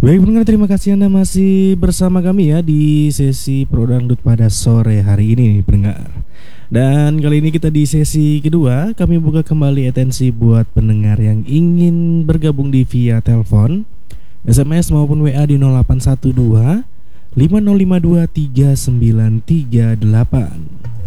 Baik pendengar, terima kasih Anda masih bersama kami ya di sesi Pro Dangdut pada sore hari ini nih pendengar. Dan kali ini kita di sesi kedua, kami buka kembali atensi buat pendengar yang ingin bergabung di via telepon, SMS maupun WA di 0812 5052 3938.